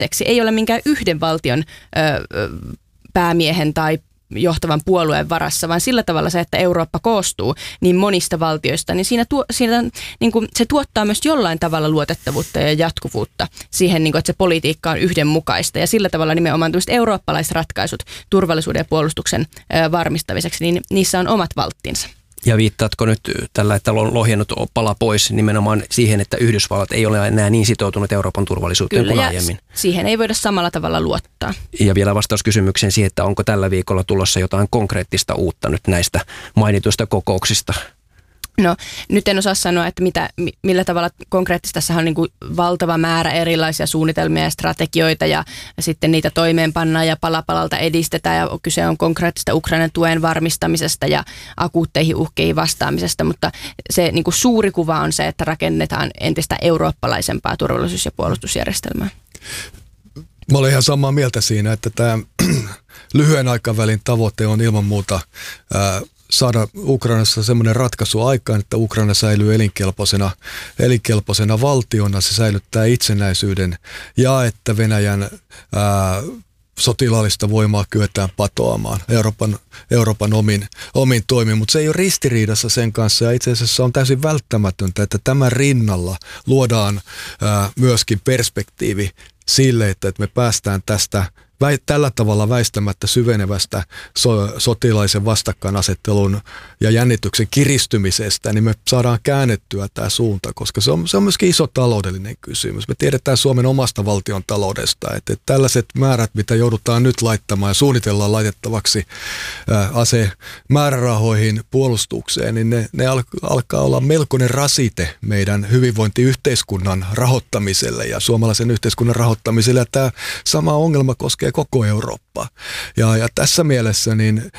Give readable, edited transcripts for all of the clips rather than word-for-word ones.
periaatteeksi ei ole minkään yhden valtion päämiehen tai johtavan puolueen varassa, vaan sillä tavalla se, että Eurooppa koostuu niin monista valtioista, niin siinä niin kuin se tuottaa myös jollain tavalla luotettavuutta ja jatkuvuutta siihen, niin kuin, että se politiikka on yhdenmukaista. Ja sillä tavalla nimenomaan eurooppalaiset ratkaisut turvallisuuden ja puolustuksen varmistamiseksi, niin niissä on omat valttinsa. Ja viittaatko nyt tällä, että on lohjennut pala pois nimenomaan siihen, että Yhdysvallat ei ole enää niin sitoutunut Euroopan turvallisuuteen kuin aiemmin? Siihen ei voida samalla tavalla luottaa. Ja vielä vastaus kysymykseen siihen, että onko tällä viikolla tulossa jotain konkreettista uutta nyt näistä mainituista kokouksista? No nyt en osaa sanoa, että millä tavalla konkreettisesti tässä on niin kuin valtava määrä erilaisia suunnitelmia ja strategioita ja sitten niitä toimeenpannaan ja palapalalta edistetään ja kyse on konkreettista Ukrainan tuen varmistamisesta ja akuutteihin uhkeihin vastaamisesta, mutta se niin kuin suuri kuva on se, että rakennetaan entistä eurooppalaisempaa turvallisuus- ja puolustusjärjestelmää. Mä olen ihan samaa mieltä siinä, että tämä lyhyen aikavälin tavoite on ilman muuta saada Ukrainassa semmoinen ratkaisu aikaan, että Ukraina säilyy elinkelpoisena valtiona, se säilyttää itsenäisyyden ja että Venäjän sotilaallista voimaa kyetään patoamaan Euroopan omin toimin, mutta se ei ole ristiriidassa sen kanssa ja itse asiassa on täysin välttämätöntä, että tämän rinnalla luodaan myöskin perspektiivi sille, että me päästään tästä tällä tavalla väistämättä syvenevästä sotilaisen vastakkainasettelun ja jännityksen kiristymisestä, niin me saadaan käännettyä tämä suunta, koska se on myöskin iso taloudellinen kysymys. Me tiedetään Suomen omasta valtion taloudesta, että tällaiset määrät, mitä joudutaan nyt laittamaan ja suunnitellaan laitettavaksi asemäärärahoihin puolustukseen, niin ne alkaa olla melkoinen rasite meidän hyvinvointiyhteiskunnan rahoittamiselle ja suomalaisen yhteiskunnan rahoittamiselle. Ja tämä sama ongelma koskee koko Eurooppaa. Ja tässä mielessä niin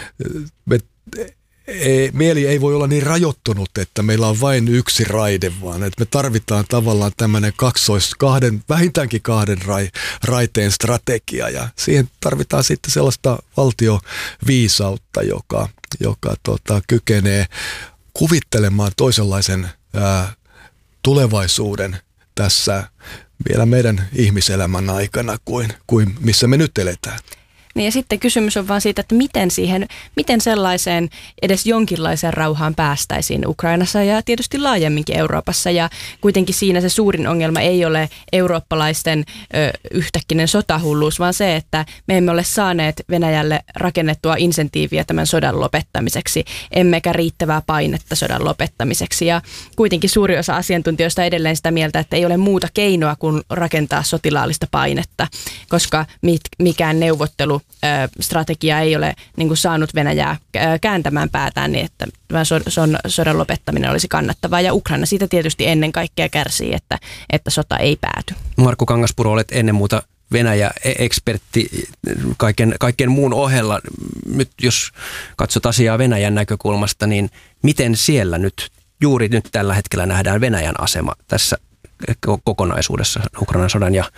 mieli ei voi olla niin rajoittunut, että meillä on vain yksi raide, vaan että me tarvitaan tavallaan tämmöinen vähintäänkin kahden raiteen strategia ja siihen tarvitaan sitten sellaista valtioviisautta, joka kykenee kuvittelemaan toisenlaisen tulevaisuuden tässä vielä meidän ihmiselämän aikana kuin missä me nyt eletään. Niin ja sitten kysymys on vaan siitä, että miten sellaiseen edes jonkinlaiseen rauhaan päästäisiin Ukrainassa ja tietysti laajemminkin Euroopassa. Ja kuitenkin siinä se suurin ongelma ei ole eurooppalaisten yhtäkkinen sotahulluus, vaan se, että me emme ole saaneet Venäjälle rakennettua insentiiviä tämän sodan lopettamiseksi, emmekä riittävää painetta sodan lopettamiseksi. Ja kuitenkin suuri osa asiantuntijoista on edelleen sitä mieltä, että ei ole muuta keinoa kuin rakentaa sotilaallista painetta, koska mikään neuvottelustrategia ei ole niin kuin saanut Venäjää kääntämään päätään niin, että sodan lopettaminen olisi kannattavaa. Ja Ukraina siitä tietysti ennen kaikkea kärsii, että sota ei pääty. Markku Kangaspuro, olet ennen muuta Venäjä-ekspertti kaiken muun ohella. Nyt jos katsot asiaa Venäjän näkökulmasta, niin miten siellä juuri nyt tällä hetkellä nähdään Venäjän asema tässä kokonaisuudessa Ukrainan sodan ja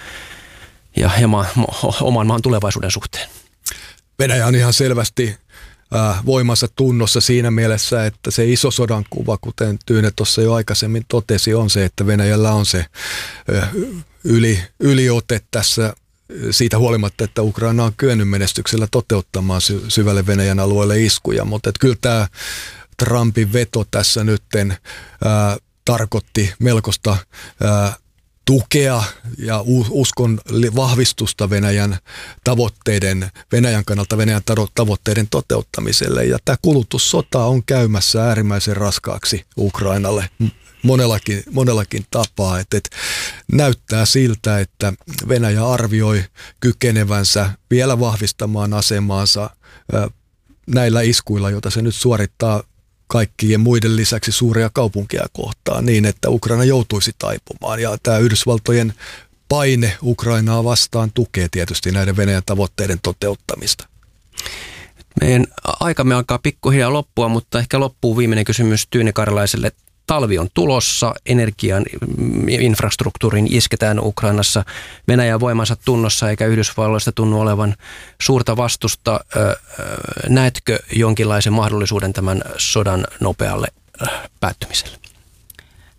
oman maan tulevaisuuden suhteen? Venäjä on ihan selvästi voimansa tunnossa siinä mielessä, että se iso sodan kuva, kuten Tyyne tuossa jo aikaisemmin totesi, on se, että Venäjällä on se yliote tässä siitä huolimatta, että Ukraina on kyennyt menestyksellä toteuttamaan syvälle Venäjän alueelle iskuja, mutta kyllä tämä Trumpin veto tässä nytten tarkoitti melkoista tukea ja uskon vahvistusta Venäjän kannalta Venäjän tavoitteiden toteuttamiselle. Ja tämä kulutussota on käymässä äärimmäisen raskaaksi Ukrainalle monellakin tapaa. Et näyttää siltä, että Venäjä arvioi kykenevänsä vielä vahvistamaan asemaansa näillä iskuilla, joita se nyt suorittaa kaikkien muiden lisäksi suuria kaupunkeja kohtaan niin, että Ukraina joutuisi taipumaan. Ja tämä Yhdysvaltojen paine Ukrainaa vastaan tukee tietysti näiden Venäjän tavoitteiden toteuttamista. Meidän aikamme alkaa pikkuhiljaa loppua, mutta ehkä loppuu viimeinen kysymys Tyyne Karjalaiselle. Talvi on tulossa, energian infrastruktuuriin isketään Ukrainassa. Venäjän voimansa tunnossa eikä Yhdysvalloista tunnu olevan suurta vastusta. Näetkö jonkinlaisen mahdollisuuden tämän sodan nopealle päättymiselle?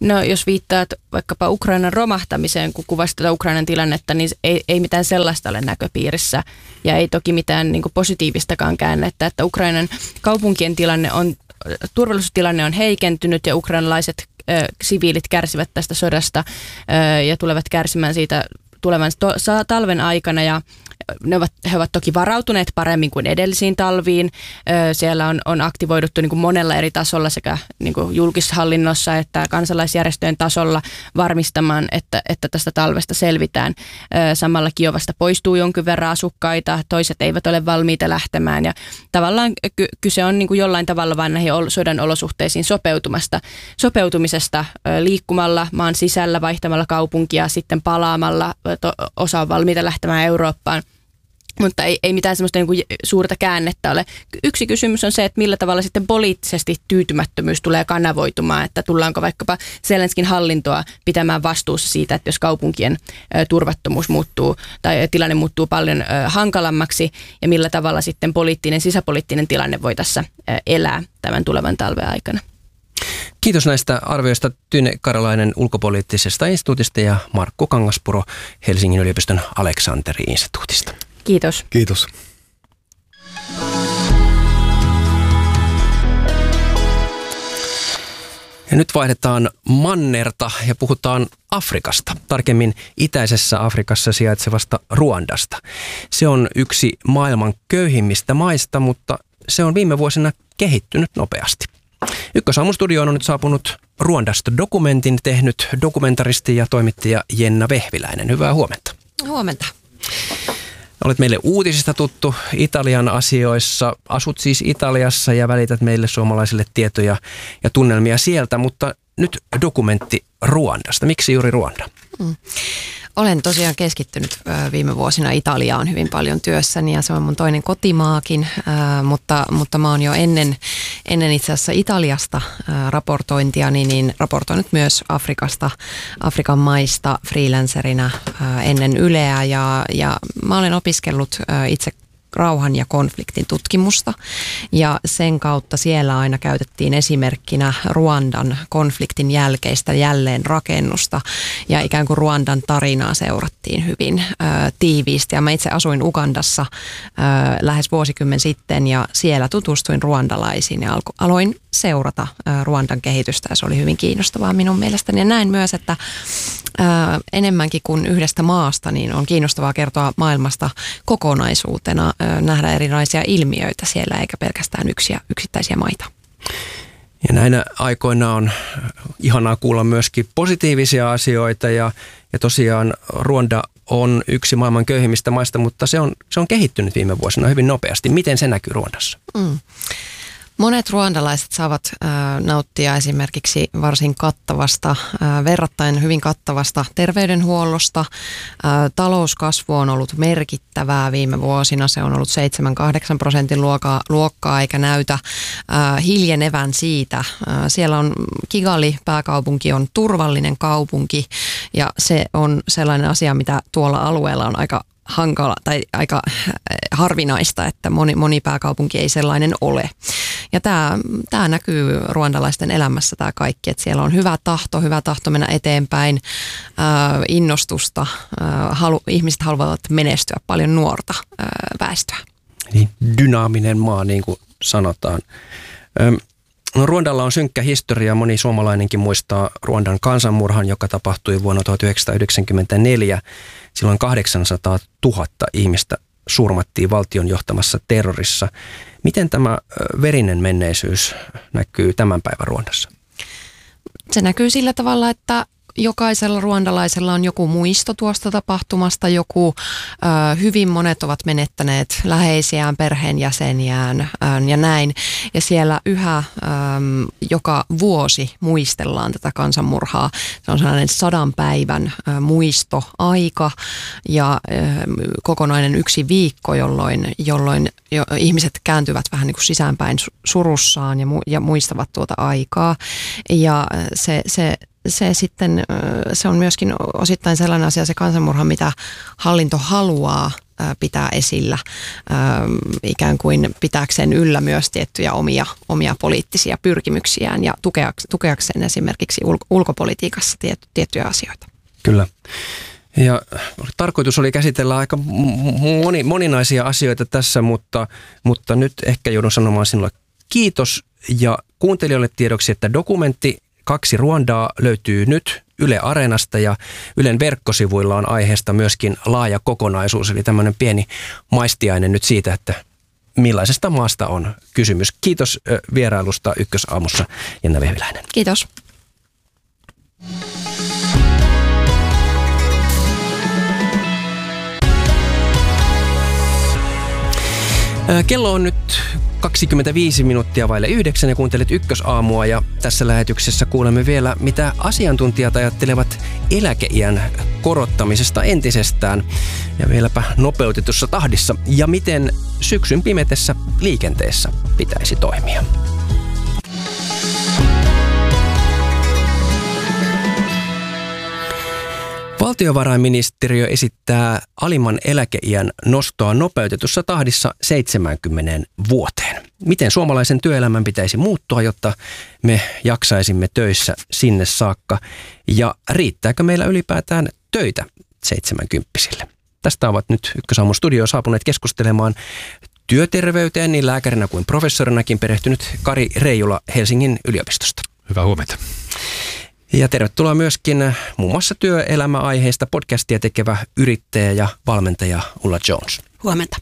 No jos viittaat vaikkapa Ukrainan romahtamiseen, kun kuvasit tätä Ukrainan tilannetta, niin ei mitään sellaista ole näköpiirissä. Ja ei toki mitään niin kuin positiivistakaan käännettä, että Ukrainan kaupunkien turvallisuustilanne on heikentynyt ja ukrainalaiset siviilit kärsivät tästä sodasta ja tulevat kärsimään siitä tulevan talven aikana ja he ovat toki varautuneet paremmin kuin edellisiin talviin. Siellä on aktivoiduttu niin kuin monella eri tasolla sekä niin kuin julkishallinnossa että kansalaisjärjestöjen tasolla varmistamaan, että tästä talvesta selvitään. Samalla Kiovasta poistuu jonkin verran asukkaita, toiset eivät ole valmiita lähtemään ja tavallaan kyse on niin kuin jollain tavalla vain näihin sodan olosuhteisiin sopeutumisesta liikkumalla maan sisällä, vaihtamalla kaupunkia, sitten palaamalla, osa on valmiita lähtemään Eurooppaan. Mutta ei mitään semmoista niin kuin suurta käännettä ole. Yksi kysymys on se, että millä tavalla sitten poliittisesti tyytymättömyys tulee kanavoitumaan, että tullaanko vaikkapa Zelenskin hallintoa pitämään vastuussa siitä, että jos kaupunkien turvattomuus muuttuu tai tilanne muuttuu paljon hankalammaksi ja millä tavalla sitten sisäpoliittinen tilanne voi tässä elää tämän tulevan talven aikana. Kiitos näistä arvioista Tyne Karjalainen ulkopoliittisesta instituutista ja Markku Kangaspuro Helsingin yliopiston Aleksanteri-instituutista. Kiitos. Kiitos. Ja nyt vaihdetaan mannerta ja puhutaan Afrikasta, tarkemmin itäisessä Afrikassa sijaitsevasta Ruandasta. Se on yksi maailman köyhimmistä maista, mutta se on viime vuosina kehittynyt nopeasti. Ykkösaamun studioon on nyt saapunut Ruandasta dokumentin tehnyt dokumentaristi ja toimittaja Jenna Vehviläinen. Hyvää huomenta. Huomenta. Olet meille uutisista tuttu Italian asioissa. Asut siis Italiassa ja välität meille suomalaisille tietoja ja tunnelmia sieltä, mutta nyt dokumentti Ruandasta. Miksi juuri Ruanda? Olen tosiaan keskittynyt viime vuosina Italiaan hyvin paljon työssäni ja se on mun toinen kotimaakin, mutta mä oon jo ennen itse asiassa Italiasta raportointiani, niin raportoinut myös Afrikan maista freelancerina ennen Yleä ja mä olen opiskellut itse rauhan ja konfliktin tutkimusta ja sen kautta siellä aina käytettiin esimerkkinä Ruandan konfliktin jälkeistä jälleenrakennusta ja ikään kuin Ruandan tarinaa seurattiin hyvin tiiviisti ja mä itse asuin Ugandassa lähes vuosikymmen sitten ja siellä tutustuin ruandalaisiin ja aloin seurata Ruandan kehitystä ja se oli hyvin kiinnostavaa minun mielestäni ja näin myös, että enemmänkin kuin yhdestä maasta, niin on kiinnostavaa kertoa maailmasta kokonaisuutena, nähdä erilaisia ilmiöitä siellä eikä pelkästään yksittäisiä maita. Ja näinä aikoina on ihanaa kuulla myöskin positiivisia asioita ja tosiaan Ruanda on yksi maailman köyhimmistä maista, mutta se on kehittynyt viime vuosina hyvin nopeasti. Miten se näkyy Ruandassa? Monet ruandalaiset saavat nauttia esimerkiksi varsin kattavasta, verrattain hyvin kattavasta terveydenhuollosta. Talouskasvu on ollut merkittävää viime vuosina. Se on ollut 7-8% luokkaa eikä näytä hiljenevän siitä. Siellä on Kigali, pääkaupunki, on turvallinen kaupunki ja se on sellainen asia, mitä tuolla alueella on aika hankala tai aika harvinaista, että moni pääkaupunki ei sellainen ole. Ja tämä näkyy ruandalaisten elämässä tämä kaikki, että siellä on hyvä tahto mennä eteenpäin, innostusta, ihmiset haluavat menestyä, paljon nuorta väestöä. Niin, dynaaminen maa, niin kuin sanotaan. No, Ruandalla on synkkä historia. Moni suomalainenkin muistaa Ruandan kansanmurhan, joka tapahtui vuonna 1994. Silloin 800 000 ihmistä surmattiin valtion johtamassa terrorissa. Miten tämä verinen menneisyys näkyy tämän päivän Ruandassa? Se näkyy sillä tavalla, että jokaisella ruandalaisella on joku muisto tuosta tapahtumasta, hyvin monet ovat menettäneet läheisiään, perheenjäseniään ja näin. Ja siellä yhä joka vuosi muistellaan tätä kansanmurhaa. Se on sellainen 100 päivän muistoaika ja kokonainen yksi viikko, jolloin ihmiset kääntyvät vähän niin kuin sisäänpäin surussaan ja muistavat tuota aikaa. Ja se on myöskin osittain sellainen asia, se kansanmurha, mitä hallinto haluaa pitää esillä ikään kuin pitääkseen yllä myös tiettyjä omia poliittisia pyrkimyksiään ja tukeakseen esimerkiksi ulkopolitiikassa tiettyjä asioita. Kyllä. Ja tarkoitus oli käsitellä aika moninaisia asioita tässä, mutta nyt ehkä joudun sanomaan sinulle kiitos ja kuuntelijoille tiedoksi, että dokumentti 2 Ruandaa löytyy nyt Yle Areenasta ja Ylen verkkosivuilla on aiheesta myöskin laaja kokonaisuus, eli tämmöinen pieni maistiainen nyt siitä, että millaisesta maasta on kysymys. Kiitos vierailusta Ykkösaamussa, Jenna Vehviläinen. Kiitos. Kello on nyt 25 minuuttia vaille 9 ja kuuntelet Ykkösaamua ja tässä lähetyksessä kuulemme vielä, mitä asiantuntijat ajattelevat eläkeiän korottamisesta entisestään ja vieläpä nopeutetussa tahdissa ja miten syksyn pimetessä liikenteessä pitäisi toimia. Valtiovarainministeriö esittää alimman eläkeiän nostoa nopeutetussa tahdissa 70 vuoteen. Miten suomalaisen työelämän pitäisi muuttua, jotta me jaksaisimme töissä sinne saakka? Ja riittääkö meillä ylipäätään töitä 70-vuotiaille? Tästä ovat nyt Ykkösaamun studioon saapuneet keskustelemaan työterveyteen niin lääkärinä kuin professorinakin perehtynyt Kari Reijula Helsingin yliopistosta. Hyvää huomenta. Ja tervetuloa myöskin muun muassa työelämäaiheista podcastia tekevä yrittäjä ja valmentaja Ulla Jones. Huomenta.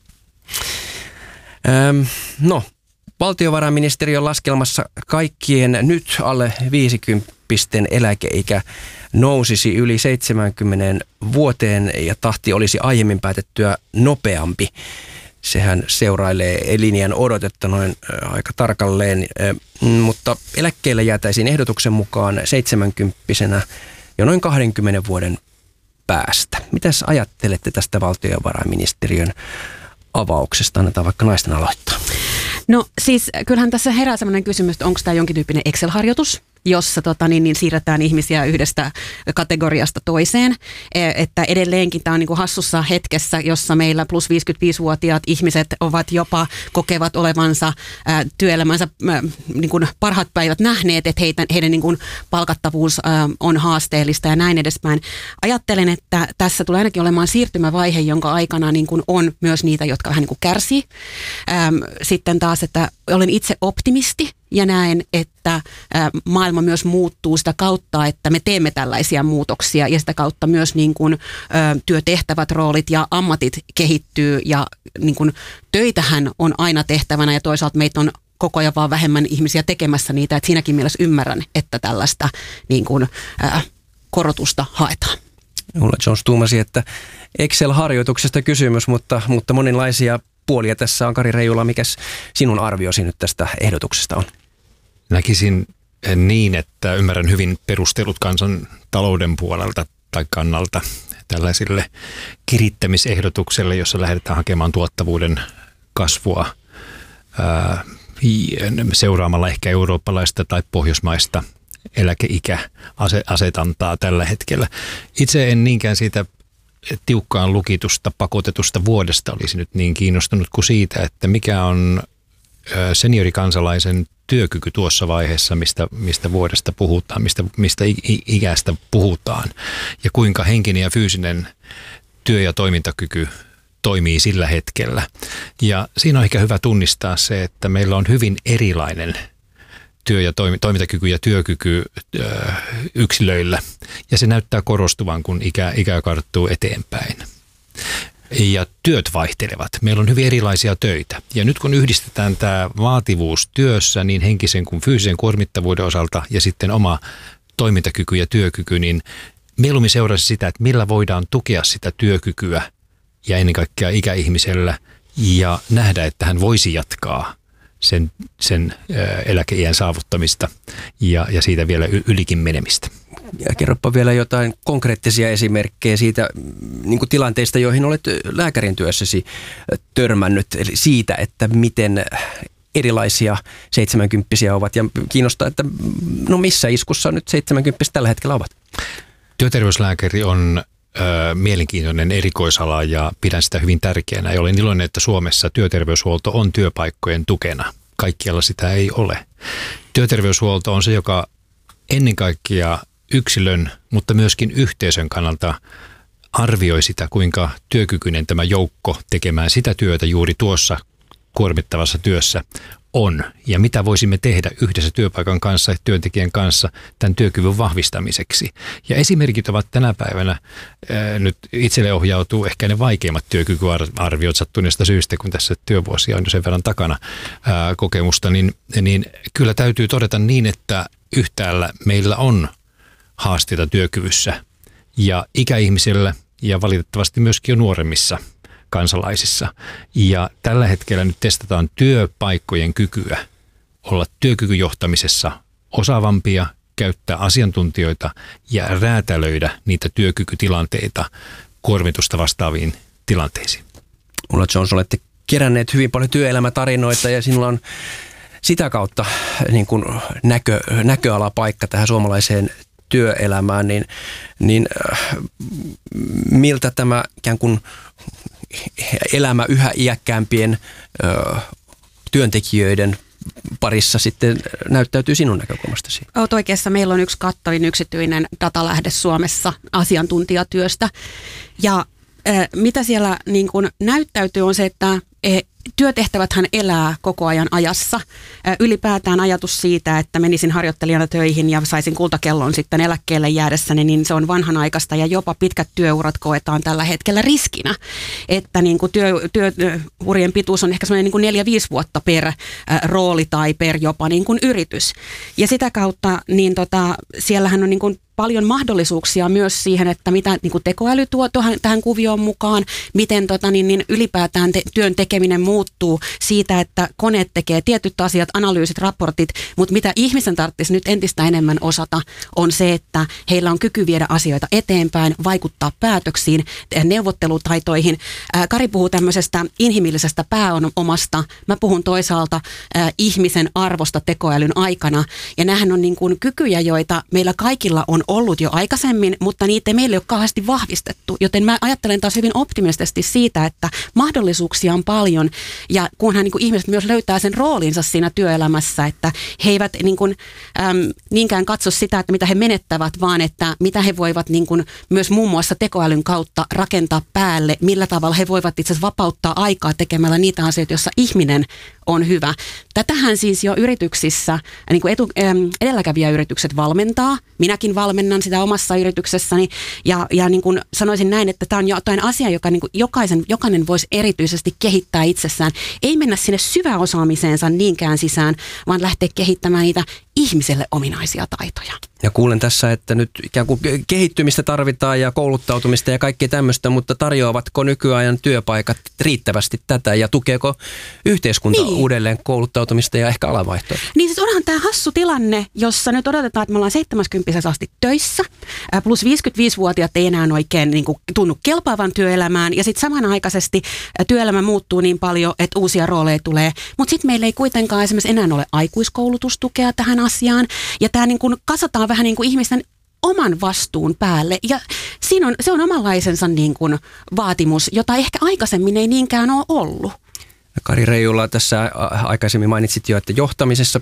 Valtiovarainministeriön laskelmassa kaikkien nyt alle 50-pisten eläkeikä nousisi yli 70 vuoteen ja tahti olisi aiemmin päätettyä nopeampi. Sehän seurailee eliniän odotetta noin aika tarkalleen, mutta eläkkeelle jäätäisiin ehdotuksen mukaan 70-vuotiaana jo noin 20 vuoden päästä. Mitäs ajattelette tästä valtiovarainministeriön avauksesta? Annetaan vaikka naisten aloittaa. No siis kyllähän tässä herää sellainen kysymys, että onko tämä jonkin tyyppinen Excel-harjoitus, jossa siirretään ihmisia yhdestä kategoriasta toiseen. Että edelleenkin tämä on niin kuin hassussa hetkessä, jossa meillä plus 55-vuotiaat ihmiset ovat jopa kokevat olevansa työelämänsä niin kuin parhaat päivät nähneet, että heidän niin kuin palkattavuus on haasteellista ja näin edespäin. Ajattelen, että tässä tulee ainakin olemaan siirtymävaihe, jonka aikana niin kuin on myös niitä, jotka vähän niin kuin kärsii. Sitten taas, että olen itse optimisti. Ja näen, että maailma myös muuttuu sitä kautta, että me teemme tällaisia muutoksia ja sitä kautta myös niin kuin, työtehtävät, roolit ja ammatit kehittyy ja niin kuin, töitähän on aina tehtävänä ja toisaalta meitä on koko ajan vaan vähemmän ihmisiä tekemässä niitä, että siinäkin mielessä ymmärrän, että tällaista niin kuin, korotusta haetaan. Ulla Jones tuumasi, että Excel-harjoituksesta kysymys, mutta monenlaisia puolia tässä on. Kari Reijula, mikäs sinun arviosi nyt tästä ehdotuksesta on? Näkisin niin, että ymmärrän hyvin perustelut kansan talouden puolelta tai kannalta tällaisille kirittämisehdotukselle, jossa lähdetään hakemaan tuottavuuden kasvua seuraamalla ehkä eurooppalaista tai pohjoismaista eläkeikäasetantaa tällä hetkellä. Itse en niinkään siitä tiukkaan lukitusta, pakotetusta vuodesta olisi nyt niin kiinnostunut kuin siitä, että mikä on seniorikansalaisen työkyky tuossa vaiheessa, mistä vuodesta puhutaan, mistä ikästä puhutaan ja kuinka henkinen ja fyysinen työ- ja toimintakyky toimii sillä hetkellä. Ja siinä on ehkä hyvä tunnistaa se, että meillä on hyvin erilainen työ- ja toimintakyky ja työkyky yksilöillä ja se näyttää korostuvan, kun ikä karttuu eteenpäin. Ja työt vaihtelevat. Meillä on hyvin erilaisia töitä. Ja nyt kun yhdistetään tämä vaativuus työssä niin henkisen kuin fyysisen kuormittavuuden osalta ja sitten oma toimintakyky ja työkyky, niin mieluummin seurasi sitä, että millä voidaan tukea sitä työkykyä ja ennen kaikkea ikäihmisellä ja nähdä, että hän voisi jatkaa sen eläkeiän saavuttamista ja siitä vielä ylikin menemistä. Ja kerropa vielä jotain konkreettisia esimerkkejä siitä niin kuin tilanteista, joihin olet lääkärin työssäsi törmännyt, eli siitä, että miten erilaisia 70-vuotiaita ovat ja kiinnostaa, että no missä iskussa nyt 70 tällä hetkellä ovat? Työterveyslääkäri on mielenkiintoinen erikoisala ja pidän sitä hyvin tärkeänä. Ja olen iloinen, että Suomessa työterveyshuolto on työpaikkojen tukena. Kaikkialla sitä ei ole. Työterveyshuolto on se, joka ennen kaikkea yksilön, mutta myöskin yhteisön kannalta arvioi sitä, kuinka työkykyinen tämä joukko tekemään sitä työtä juuri tuossa kuormittavassa työssä on ja mitä voisimme tehdä yhdessä työpaikan kanssa ja työntekijän kanssa tämän työkyvyn vahvistamiseksi. Ja esimerkit ovat tänä päivänä, nyt itselle ohjautuu ehkä ne vaikeimmat työkykyarviot sattuneesta syystä, kun tässä työvuosia on jo sen verran takana kokemusta, niin kyllä täytyy todeta niin, että yhtäällä meillä on haasteita työkyvyssä ja ikäihmisillä ja valitettavasti myöskin jo nuoremmissa kansalaisissa. Ja tällä hetkellä nyt testataan työpaikkojen kykyä olla työkykyjohtamisessa osaavampia, käyttää asiantuntijoita ja räätälöidä niitä työkykytilanteita kuormitusta vastaaviin tilanteisiin. Ulla Jones, olette keränneet hyvin paljon työelämätarinoita ja sinulla on sitä kautta niin kuin näköalapaikka tähän suomalaiseen työelämään, niin miltä tämä ikään kuin elämä yhä iäkkäämpien työntekijöiden parissa sitten näyttäytyy sinun näkökulmastasi? Olet oikeassa. Meillä on yksi kattavin yksityinen datalähde Suomessa asiantuntijatyöstä. Ja mitä siellä niin kuin näyttäytyy on se, että työtehtäväthän elää koko ajan ajassa. Ylipäätään ajatus siitä, että menisin harjoittelijana töihin ja saisin kultakellon sitten eläkkeelle jäädessäni, niin se on vanhanaikaista ja jopa pitkät työurat koetaan tällä hetkellä riskinä. Että niin kuin työurien pituus on ehkä semmoinen niin kuin 4-5 vuotta per rooli tai per jopa niin kuin yritys. Ja sitä kautta niin siellähän on niin kuin paljon mahdollisuuksia myös siihen, että mitä niin kuin tekoäly tuo tähän kuvioon mukaan, miten ylipäätään työn tekeminen muuttuu siitä, että koneet tekee tietyt asiat, analyysit, raportit, mutta mitä ihmisen tarvitsisi nyt entistä enemmän osata on se, että heillä on kyky viedä asioita eteenpäin, vaikuttaa päätöksiin, neuvottelutaitoihin. Kari puhuu tämmöisestä inhimillisestä pääomasta, mä puhun toisaalta ihmisen arvosta tekoälyn aikana, ja nämähän on niin kuin kykyjä, joita meillä kaikilla on ollut jo aikaisemmin, mutta niitä ei meille ole kauheasti vahvistettu, joten mä ajattelen taas hyvin optimistisesti siitä, että mahdollisuuksia on paljon ja kunhan niin kuin ihmiset myös löytää sen roolinsa siinä työelämässä, että he eivät niin kuin, niinkään katso sitä, että mitä he menettävät, vaan että mitä he voivat niin kuin myös muun muassa tekoälyn kautta rakentaa päälle, millä tavalla he voivat itse asiassa vapauttaa aikaa tekemällä niitä asioita, joissa ihminen on hyvä. Tätähän siis jo yrityksissä, niin kuin edelläkävijäyritykset valmentaa. Minäkin valmennan sitä omassa yrityksessäni ja niin kuin sanoisin näin, että tämä on jotain asiaa, joka niin kuin jokainen voisi erityisesti kehittää itsessään. Ei mennä sinne syväosaamiseensa niinkään sisään, vaan lähteä kehittämään niitä ihmiselle ominaisia taitoja. Ja kuulen tässä, että nyt ikään kuin kehittymistä tarvitaan ja kouluttautumista ja kaikkea tämmöistä, mutta tarjoavatko nykyajan työpaikat riittävästi tätä ja tukeeko yhteiskunta uudelleen kouluttautumista ja ehkä alavaihtoa? Niin siis onhan tämä hassu tilanne, jossa nyt odotetaan, että me ollaan 70 asti töissä, plus 55-vuotiaat ei enää oikein niin kuin tunnu kelpaavan työelämään ja sitten samanaikaisesti työelämä muuttuu niin paljon, että uusia rooleja tulee, mutta sitten meillä ei kuitenkaan esimerkiksi enää ole aikuiskoulutustukea tähän asiaan ja tämä niin kuin kasataan vähän niin kuin ihmisten oman vastuun päälle ja se on omanlaisensa niin kuin vaatimus, jota ehkä aikaisemmin ei niinkään ole ollut. Kari Reijula, tässä aikaisemmin mainitsit jo, että johtamisessa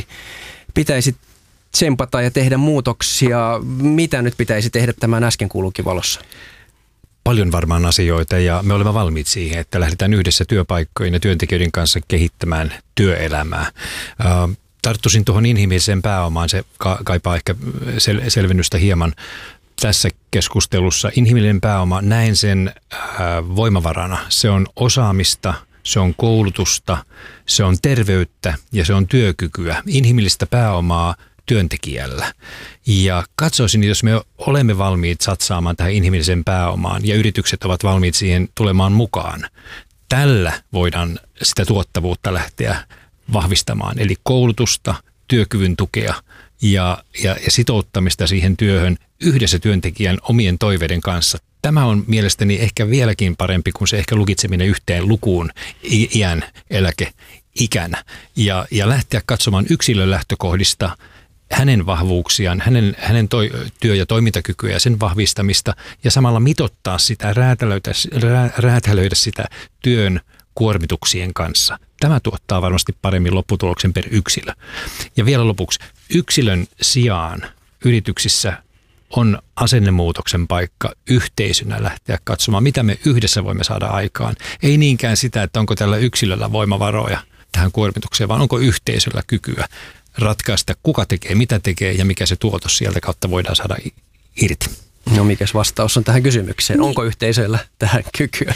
pitäisi tsempata ja tehdä muutoksia. Mitä nyt pitäisi tehdä tämän äsken kuulunkin valossa? Paljon varmaan asioita ja me olemme valmiit siihen, että lähdetään yhdessä työpaikkojen ja työntekijöiden kanssa kehittämään työelämää. Tarttuisin tuohon inhimilliseen pääomaan, se kaipaa ehkä selvennystä hieman tässä keskustelussa. Inhimillinen pääoma, näen sen voimavarana. Se on osaamista, se on koulutusta, se on terveyttä ja se on työkykyä. Inhimillistä pääomaa työntekijällä. Ja katsoisin, jos me olemme valmiit satsaamaan tähän inhimilliseen pääomaan ja yritykset ovat valmiit siihen tulemaan mukaan, tällä voidaan sitä tuottavuutta lähteä vahvistamaan. Eli koulutusta, työkyvyn tukea ja sitouttamista siihen työhön yhdessä työntekijän omien toiveiden kanssa. Tämä on mielestäni ehkä vieläkin parempi kuin se ehkä lukitseminen yhteen lukuun iän, eläkeikänä. Ja lähteä katsomaan yksilön lähtökohdista hänen vahvuuksiaan, hänen työ- ja toimintakykyä ja sen vahvistamista ja samalla mitottaa sitä, räätälöidä sitä työn kuormituksien kanssa. Tämä tuottaa varmasti paremmin lopputuloksen per yksilö. Ja vielä lopuksi, yksilön sijaan yrityksissä on asennemuutoksen paikka yhteisönä lähteä katsomaan, mitä me yhdessä voimme saada aikaan. Ei niinkään sitä, että onko tällä yksilöllä voimavaroja tähän kuormitukseen, vaan onko yhteisöllä kykyä ratkaista, kuka tekee, mitä tekee ja mikä se tuotos sieltä kautta voidaan saada irti. No mikäs vastaus on tähän kysymykseen? Onko yhteisöllä tähän kykyä?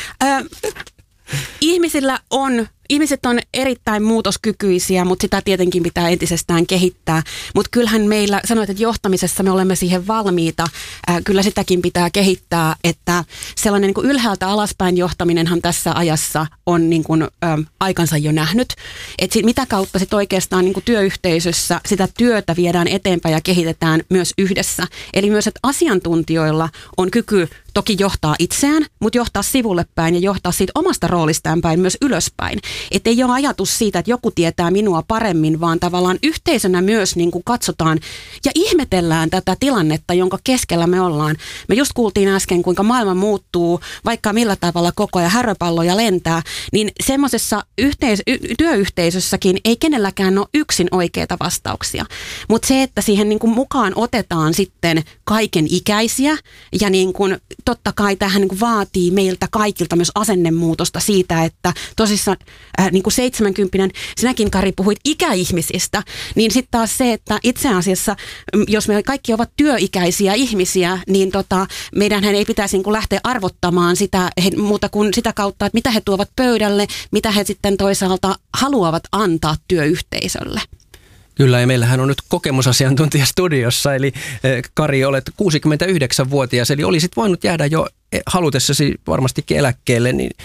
Ihmiset on erittäin muutoskykyisiä, mutta sitä tietenkin pitää entisestään kehittää. Mutta kyllähän meillä, sanoit, että johtamisessa me olemme siihen valmiita. Kyllä sitäkin pitää kehittää, että sellainen niin kuin ylhäältä alaspäin johtaminenhan tässä ajassa on niin kuin, aikansa jo nähnyt. Että mitä kautta sitten oikeastaan niin kuin työyhteisössä sitä työtä viedään eteenpäin ja kehitetään myös yhdessä. Eli myös, että asiantuntijoilla on kyky toki johtaa itseään, mutta johtaa sivulle päin ja johtaa siitä omasta roolistaan päin myös ylöspäin. Että ei ole ajatus siitä, että joku tietää minua paremmin, vaan tavallaan yhteisönä myös niin kuin katsotaan ja ihmetellään tätä tilannetta, jonka keskellä me ollaan. Me just kuultiin äsken, kuinka maailma muuttuu, vaikka millä tavalla koko ajan häröpalloja lentää, niin semmoisessa työyhteisössäkin ei kenelläkään ole yksin oikeita vastauksia. Mutta se, että siihen niin kuin mukaan otetaan sitten kaiken ikäisiä ja niin kuin totta kai tähän niin kuin vaatii meiltä kaikilta myös asennemuutosta siitä, että tosissaan niin kuin 70, sinäkin Kari puhuit ikäihmisistä, niin sitten taas se, että itse asiassa, jos me kaikki ovat työikäisiä ihmisiä, niin meidänhän ei pitäisi niin kuin lähteä arvottamaan sitä muuta kuin sitä kautta, että mitä he tuovat pöydälle, mitä he sitten toisaalta haluavat antaa työyhteisölle. Kyllä, ja meillähän on nyt kokemusasiantuntija studiossa, eli Kari, olet 69-vuotias, eli olisit voinut jäädä jo halutessasi varmastikin eläkkeelle, niin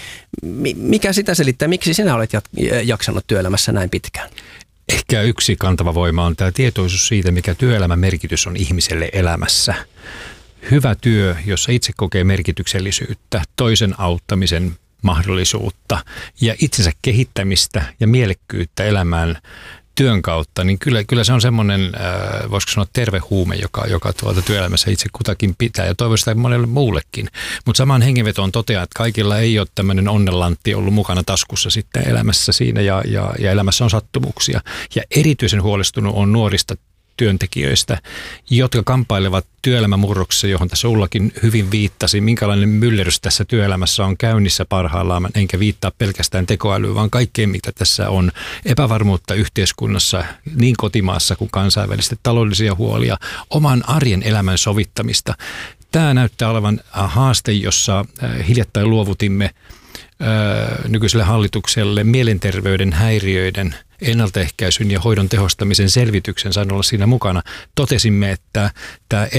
mikä sitä selittää? Miksi sinä olet jaksanut työelämässä näin pitkään? Ehkä yksi kantava voima on tämä tietoisuus siitä, mikä työelämän merkitys on ihmiselle elämässä. Hyvä työ, jossa itse kokee merkityksellisyyttä, toisen auttamisen mahdollisuutta ja itsensä kehittämistä ja mielekkyyttä elämään työn kautta, niin kyllä se on semmoinen, voisiko sanoa terve huume, joka työelämässä itse kutakin pitää ja toivon sitä monelle muullekin. Mutta samaan hengenvetoon toteaa, että kaikilla ei ole tämmöinen onnenlantti ollut mukana taskussa sitten elämässä siinä ja elämässä on sattumuksia. Ja erityisen huolestunut on nuorista työntekijöistä, jotka kamppailevat työelämämurroksessa, johon tässä Ullakin hyvin viittasi, minkälainen myllerys tässä työelämässä on käynnissä parhaillaan, enkä viittaa pelkästään tekoälyyn, vaan kaikkeen, mitä tässä on epävarmuutta yhteiskunnassa, niin kotimaassa kuin kansainvälisesti, taloudellisia huolia, oman arjen elämän sovittamista. Tämä näyttää olevan haaste, jossa hiljattain luovutimme nykyiselle hallitukselle mielenterveyden häiriöiden ennaltaehkäisyn ja hoidon tehostamisen selvityksen, sain olla siinä mukana. Totesimme, että tämä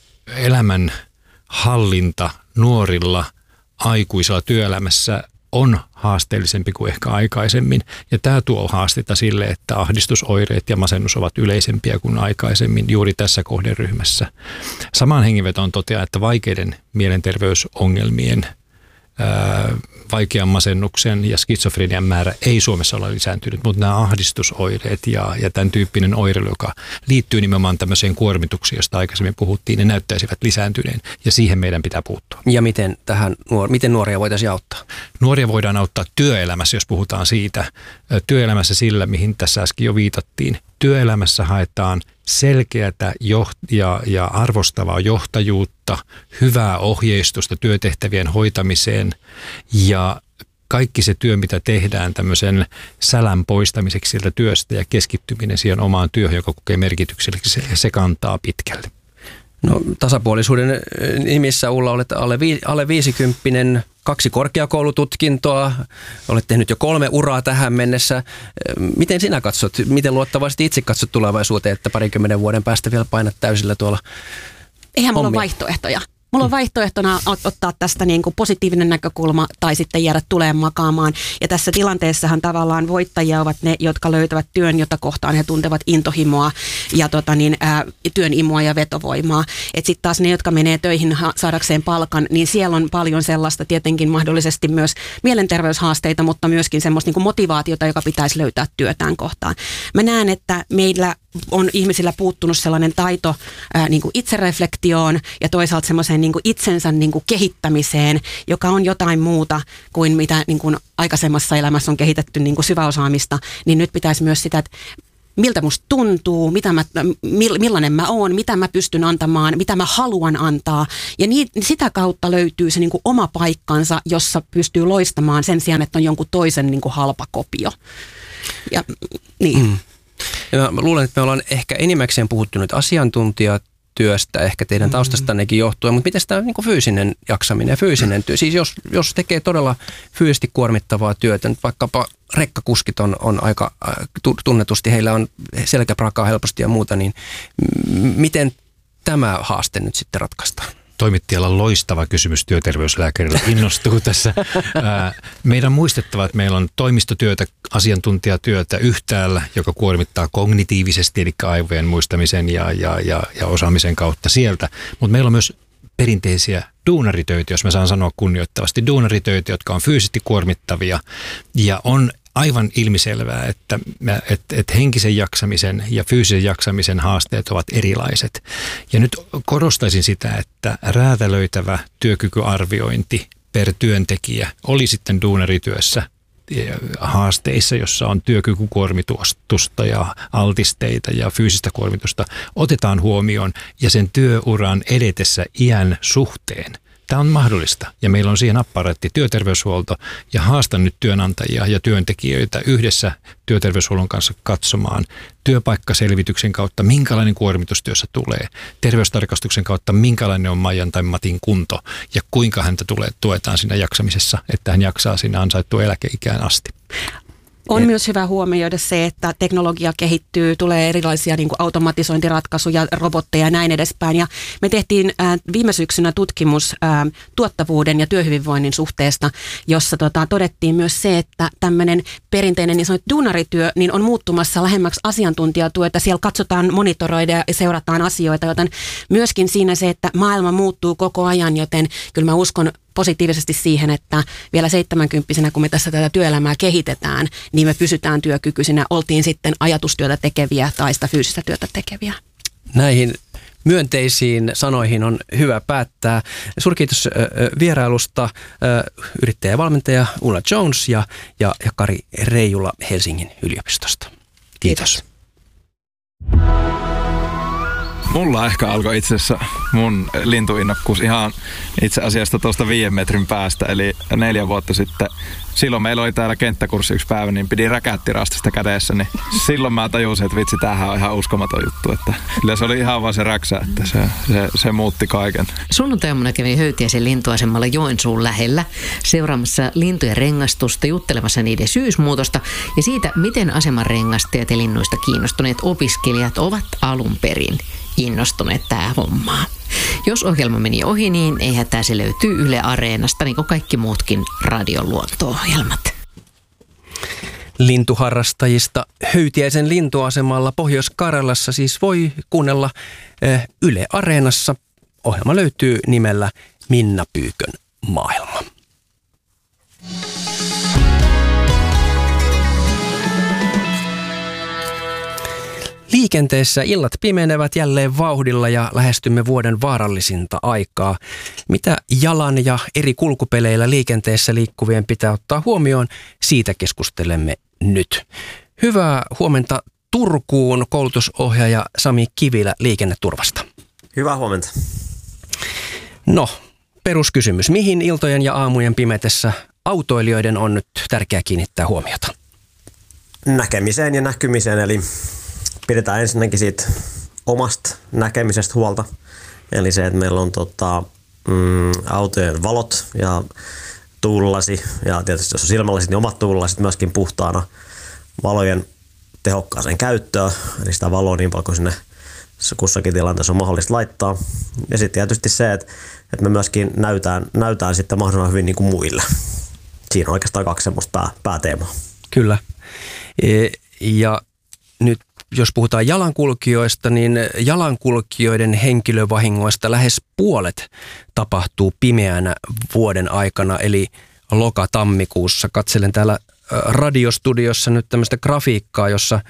elämän hallinta nuorilla aikuisilla työelämässä on haasteellisempi kuin ehkä aikaisemmin. Ja tämä tuo haasteita sille, että ahdistusoireet ja masennus ovat yleisempiä kuin aikaisemmin juuri tässä kohderyhmässä. Samaan hengenvetoon toteaa, että vaikeiden mielenterveysongelmien vaikean masennuksen ja skitsofrenian määrä ei Suomessa ole lisääntynyt, mutta nämä ahdistusoireet ja tämän tyyppinen oireilu, joka liittyy nimenomaan tämmöiseen kuormituksiin, josta aikaisemmin puhuttiin, ne näyttäisivät lisääntyneen ja siihen meidän pitää puuttua. Ja miten nuoria voitaisiin auttaa? Nuoria voidaan auttaa työelämässä, jos puhutaan siitä. Työelämässä sillä, mihin tässä äsken jo viitattiin. Työelämässä haetaan selkeätä ja arvostavaa johtajuutta, hyvää ohjeistusta työtehtävien hoitamiseen ja kaikki se työ, mitä tehdään tämmöisen sälän poistamiseksi sieltä työstä ja keskittyminen siihen omaan työhön, joka kokee merkitykselliseksi, se kantaa pitkälle. No, tasapuolisuuden nimissä Ulla olet alle 50, 2 korkeakoulututkintoa, olet tehnyt jo 3 uraa tähän mennessä. Miten sinä katsot, miten luottavasti itse katsot tulevaisuuteen, että 20 vuoden päästä vielä painat täysillä tuolla? Eihän mulla ole vaihtoehtoja. Mulla on vaihtoehtona ottaa tästä niin kuin positiivinen näkökulma tai sitten jäädä tuleen makaamaan. Ja tässä tilanteessahan tavallaan voittajia ovat ne, jotka löytävät työn, jota kohtaan he tuntevat intohimoa ja työn imua ja vetovoimaa. Että sitten taas ne, jotka menee töihin saadakseen palkan, niin siellä on paljon sellaista tietenkin mahdollisesti myös mielenterveyshaasteita, mutta myöskin semmoista niin kuin motivaatiota, joka pitäisi löytää työtään kohtaan. Mä näen, että meillä on ihmisillä puuttunut sellainen taito niin kuin itsereflektioon ja toisaalta semmoiseen niin kuin itsensä niin kuin kehittämiseen, joka on jotain muuta kuin mitä niin kuin aikaisemmassa elämässä on kehitetty niin kuin syväosaamista, niin nyt pitäisi myös sitä, että miltä musta tuntuu, millainen mä oon, mitä mä pystyn antamaan, mitä mä haluan antaa. Ja sitä kautta löytyy se niin kuin oma paikkansa, jossa pystyy loistamaan sen sijaan, että on jonkun toisen niin kuin halpa kopio. Ja, niin. Ja mä luulen, että me ollaan ehkä enimmäkseen puhuttu nyt asiantuntijatyöstä, ehkä teidän taustastannekin johtuen, mutta miten tämä niin kuin fyysinen jaksaminen ja fyysinen työ? Siis jos tekee todella fyysisesti kuormittavaa työtä, nyt vaikkapa rekkakuskit on aika tunnetusti, heillä on selkäprakaa helposti ja muuta, niin miten tämä haaste nyt sitten ratkaistaan? Toimittajalla loistava kysymys työterveyslääkärillä. Innostuu tässä. Meidän muistettava, että meillä on toimistotyötä, asiantuntijatyötä yhtäällä, joka kuormittaa kognitiivisesti, eli aivojen muistamisen ja osaamisen kautta sieltä. Mutta meillä on myös perinteisiä duunaritöitä, jos mä saan sanoa kunnioittavasti, duunaritöitä, jotka on fyysisesti kuormittavia ja on aivan ilmiselvää, että henkisen jaksamisen ja fyysisen jaksamisen haasteet ovat erilaiset. Ja nyt korostaisin sitä, että räätälöitävä työkykyarviointi per työntekijä oli sitten duunarityössä haasteissa, jossa on työkykykuormitusta ja altisteita ja fyysistä kuormitusta, otetaan huomioon ja sen työuran edetessä iän suhteen. Tämä on mahdollista ja meillä on siihen apparaatti työterveyshuolto ja haastan nyt työnantajia ja työntekijöitä yhdessä työterveyshuollon kanssa katsomaan työpaikkaselvityksen kautta, minkälainen kuormitus työssä tulee, terveystarkastuksen kautta, minkälainen on Maijan tai Matin kunto ja kuinka häntä tuetaan siinä jaksamisessa, että hän jaksaa siinä ansaittua eläkeikään asti. On myös hyvä huomioida se, että teknologia kehittyy, tulee erilaisia niin kuin automatisointiratkaisuja, robotteja ja näin edespäin. Ja me tehtiin viime syksynä tutkimus tuottavuuden ja työhyvinvoinnin suhteesta, jossa todettiin myös se, että tämmöinen perinteinen niin sanottu duunarityö niin on muuttumassa lähemmäksi asiantuntijatyötä. Siellä katsotaan, monitoroida ja seurataan asioita, joten myöskin siinä se, että maailma muuttuu koko ajan, joten kyllä mä uskon positiivisesti siihen, että vielä 70-vuotiaana, kun me tässä tätä työelämää kehitetään, niin me pysytään työkykyisinä, oltiin sitten ajatustyötä tekeviä tai sitä fyysistä työtä tekeviä. Näihin myönteisiin sanoihin on hyvä päättää. Suurkiitos vierailusta yrittäjä ja valmentaja Ulla Jones ja Kari Reijula Helsingin yliopistosta. Kiitos. Mulla ehkä alkoi itse asiassa mun lintuinnokkuus ihan itse asiassa tuosta 5 metrin päästä, eli 4 vuotta sitten. Silloin meillä oli täällä kenttäkurssi yksi päivä, niin pidi räkättirastista kädessä, niin silloin mä tajusin, että vitsi, tämähän on ihan uskomaton juttu. Että se oli ihan vaan se räksä, että se muutti kaiken. Sunnuntaina kävin Höytiäisen lintuasemalla Joensuun lähellä seuraamassa lintujen rengastusta, juttelemassa niiden syysmuutosta ja siitä, miten aseman rengastajat ja linnuista kiinnostuneet opiskelijat ovat alun perin innostuneet tähän hommaan. Jos ohjelma meni ohi, niin ei hätää, se löytyy Yle Areenasta, niin kuin kaikki muutkin radion luonto-ohjelmat. Lintuharrastajista Höytiäisen lintuasemalla Pohjois-Karjalassa siis voi kuunnella Yle Areenassa. Ohjelma löytyy nimellä Minna Pyykön maailma. Liikenteessä illat pimenevät jälleen vauhdilla ja lähestymme vuoden vaarallisinta aikaa. Mitä jalan ja eri kulkupeleillä liikenteessä liikkuvien pitää ottaa huomioon, siitä keskustelemme nyt. Hyvää huomenta Turkuun, koulutusohjaaja Sami Kivilä Liikenneturvasta. Hyvää huomenta. No, peruskysymys. Mihin iltojen ja aamujen pimetessä autoilijoiden on nyt tärkeää kiinnittää huomiota? Näkemiseen ja näkymiseen, eli pidetään ensinnäkin siitä omasta näkemisestä huolta. Eli se, että meillä on autojen valot ja tuulilasi ja tietysti jos on silmälasit, niin omat tuulilasit myöskin puhtaana, valojen tehokkaaseen käyttöön. Eli sitä valoa niin paljon kuin sinne kussakin tilanteessa on mahdollista laittaa. Ja sitten tietysti se, että me myöskin näytään sitten mahdollisimman hyvin niin kuin muille. Siinä on oikeastaan 2 semmoista pääteemaa. Kyllä. Ja nyt jos puhutaan jalankulkijoista, niin jalankulkijoiden henkilövahingoista lähes puolet tapahtuu pimeänä vuoden aikana, eli loka-tammikuussa. Katselen täällä radiostudiossa nyt tämmöistä grafiikkaa, jossa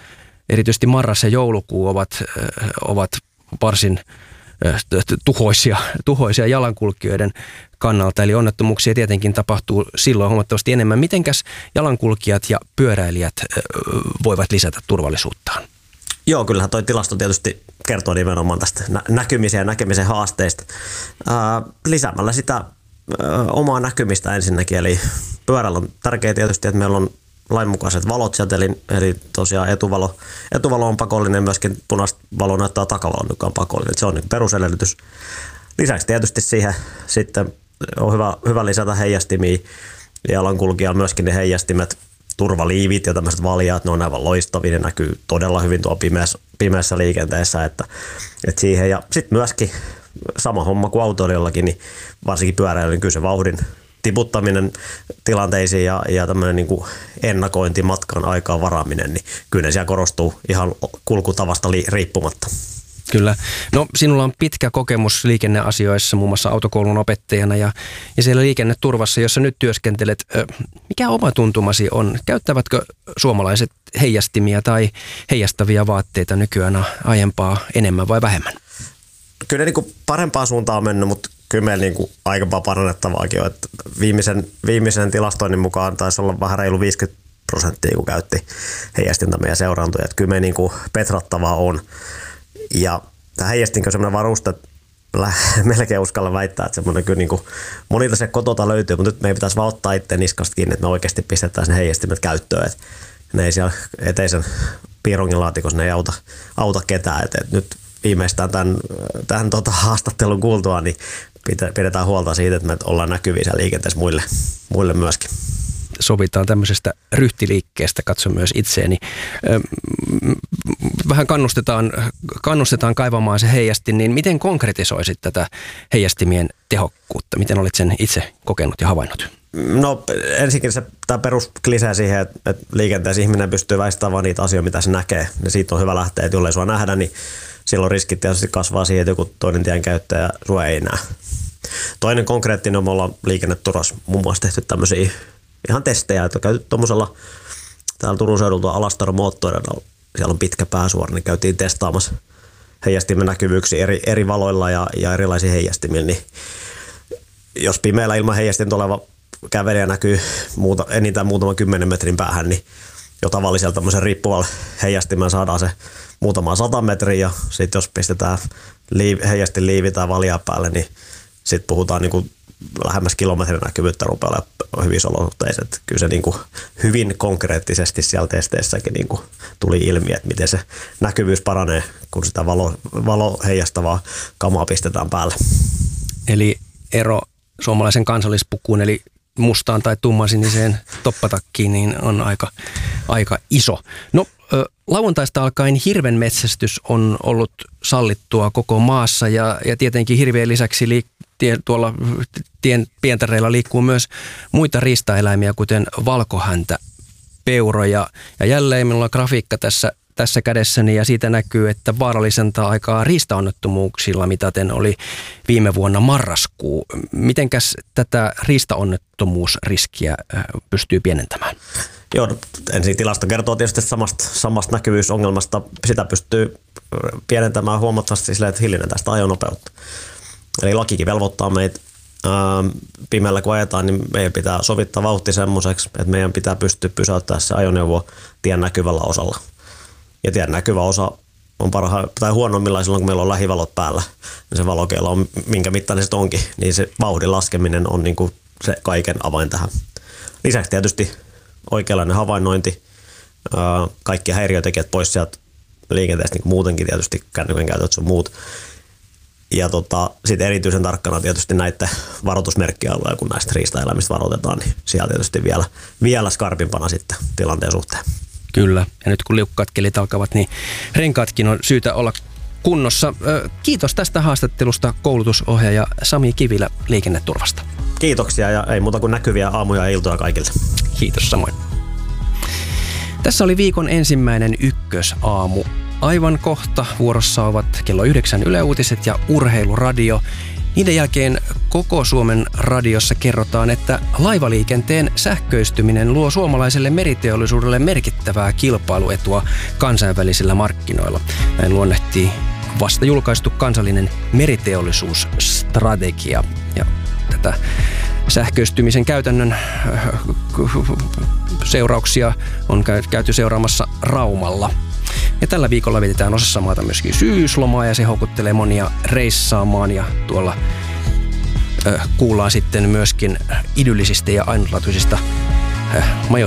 erityisesti marras ja joulukuu ovat varsin tuhoisia jalankulkijoiden kannalta, eli onnettomuuksia tietenkin tapahtuu silloin huomattavasti enemmän. Mitenkäs jalankulkijat ja pyöräilijät voivat lisätä turvallisuuttaan? Joo, kyllähän toi tilasto tietysti kertoo nimenomaan tästä näkymisen haasteista. Lisäämällä sitä omaa näkymistä ensinnäkin, eli pyörällä on tärkeää tietysti, että meillä on lainmukaiset valot sieltä, eli tosiaan etuvalo on pakollinen, myöskin punaista valo näyttää takavalon, joka on pakollinen. Se on niin perusedellytys. Lisäksi tietysti siihen sitten on hyvä lisätä heijastimia. Jalankulkijalla myöskin ne heijastimet, turvaliivit ja tämmöiset valjaat, ne on aivan loistavia, ne näkyy todella hyvin tuolla pimeässä liikenteessä. Että siihen. Ja sitten myöskin sama homma kuin autoilijollakin, niin varsinkin pyöräilyllä, niin kyllä se vauhdin tiputtaminen tilanteisiin ja tämmöinen niin kuin ennakointi, matkan aikaan varaaminen, niin kyllä ne siellä korostuu ihan kulkutavasta riippumatta. Kyllä. No sinulla on pitkä kokemus liikenneasioissa, muun muassa autokoulun opettajana ja siellä liikenneturvassa, jossa nyt työskentelet. Mikä oma tuntumasi on? Käyttävätkö suomalaiset heijastimia tai heijastavia vaatteita nykyään aiempaa enemmän vai vähemmän? Kyllä niin kuin parempaan suuntaan on mennyt, mutta kyllä meillä niin kuin aika parannettavaakin on. Että viimeisen tilastoinnin mukaan taisi olla vähän reilu 50%, kun käytti heijastinta meidän seurantoja. Että kyllä me niin kuin petrattavaa on. Ja tämä heijastinko on sellainen varuste, että melkein uskalla väittää, että semmoinen kyllä niin kuin monilta se kotota löytyy, mutta nyt meidän pitäisi vaan ottaa itse niskasta kiinni, että me oikeasti pistettäisiin ne heijastimet käyttöön. Että ne ei siellä eteisen piirongin laatikossa, ne ei auta ketään. Että nyt viimeistään tämän haastattelun kuultua, niin pidetään huolta siitä, että me ollaan näkyviä siellä liikenteessä muille myöskin. Sovitaan tämmöisestä ryhtiliikkeestä, katso myös itseeni. Vähän kannustetaan kaivamaan se heijastin, niin miten konkretisoisit tätä heijastimien tehokkuutta? Miten olit sen itse kokenut ja havainnut? No ensinnäkin tämä perusklisee siihen, että liikenteessä ihminen pystyy väistämään niitä asioita, mitä se näkee. Ja siitä on hyvä lähteä, että jollei sua nähdä, niin silloin riskit tietysti kasvaa siihen, että joku toinen tienkäyttäjä sua ei näe. Toinen konkreettinen, me ollaan liikenneturvassa muun muassa tehty tämmöisiä ihan testejä, että on käyty tuommoisella täällä Turun seudulta Alastaron moottoreilla, siellä on pitkä pääsuora, niin käytiin testaamassa heijastimen näkyvyyksiä eri valoilla ja erilaisia heijastimilla, niin jos pimeällä ilman heijastinta oleva kävelijä näkyy enintään muutaman 10 metrin päähän, niin jo tavallisella tämmöisen riippuvalla heijastimella saadaan se muutama 100 metriä ja sitten jos pistetään heijastin liivi tai valjaa päälle, niin sitten puhutaan niin kuin lähemmäs kilometrin näkyvyyttä rupeaa olemaan hyvissä olosuhteissa. Kyllä se niin kuin hyvin konkreettisesti siellä testeissäkin niin kuin tuli ilmi, että miten se näkyvyys paranee, kun sitä valo heijastavaa kamaa pistetään päälle. Eli ero suomalaisen kansallispukuun, eli mustaan tai tummansiniseen toppatakkiin, niin on aika iso. No, lauantaista alkaen hirvenmetsästys on ollut sallittua koko maassa ja tietenkin hirvien lisäksi tuolla tien pientareilla liikkuu myös muita riistaeläimiä, kuten valkohäntä, peuro ja jälleen minulla on grafiikka tässä kädessäni ja siitä näkyy, että vaarallisenta aikaa riistaonnettomuuksilla mitaten oli viime vuonna marraskuu. Mitenkäs tätä riistaonnettomuusriskiä pystyy pienentämään? Joo, ensin tilasto kertoo tietysti samasta näkyvyysongelmasta. Sitä pystyy pienentämään huomattavasti sillä, että hillinen tästä ajonopeutta. Eli lakikin velvoittaa meitä pimeällä kun ajetaan, niin meidän pitää sovittaa vauhti semmoiseksi, että meidän pitää pystyä pysäyttämään se ajoneuvo tien näkyvällä osalla. Ja tien näkyvä osa on huonommillaan silloin, kun meillä on lähivalot päällä. Ja se valokeila on minkä mittainen se onkin, niin se vauhdin laskeminen on niin kuin se kaiken avain tähän. Lisäksi tietysti oikeanlainen havainnointi, kaikki häiriötekijät pois sieltä liikenteestä, niin kuin muutenkin tietysti kännykän käytöt sun muut. Ja sitten erityisen tarkkana tietysti näiden varoitusmerkkialueilla, kun näistä riistaeläimistä varoitetaan, niin siellä tietysti vielä skarpimpana sitten tilanteen suhteen. Kyllä, ja nyt kun liukkaat kelit alkavat, niin renkaatkin on syytä olla kunnossa. Kiitos tästä haastattelusta koulutusohjaaja Sami Kivilä Liikenneturvasta. Kiitoksia ja ei muuta kuin näkyviä aamuja ja iltoja kaikille. Kiitos samoin. Tässä oli viikon ensimmäinen ykkösaamu. Aivan kohta vuorossa ovat kello 9 Yle Uutiset ja Urheiluradio. Niiden jälkeen koko Suomen radiossa kerrotaan, että laivaliikenteen sähköistyminen luo suomalaiselle meriteollisuudelle merkittävää kilpailuetua kansainvälisillä markkinoilla. Näin luonnehtii vasta julkaistu kansallinen meriteollisuusstrategia. Ja tätä sähköistymisen käytännön seurauksia on käyty seuraamassa Raumalla. Ja tällä viikolla vietetään osassa maata myöskin syyslomaa ja se houkuttelee monia reissaamaan ja tuolla kuullaan sitten myöskin idyllisistä ja ainutlaatuisista majoituspaikoista